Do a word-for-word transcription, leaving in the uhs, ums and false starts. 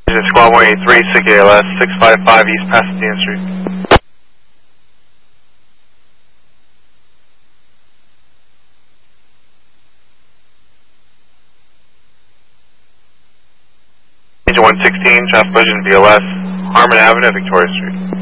Squad one eighty-three, S I C A L S, six five five East Pasadena Street. Agent one sixteen, traffic collision V L S, Harmon Avenue, Victoria Street.